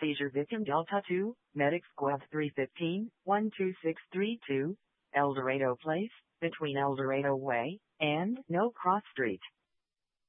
seizure victim Delta 2, Medic Squad 315, 12632, El Dorado Place, between El Dorado Way and No Cross Street.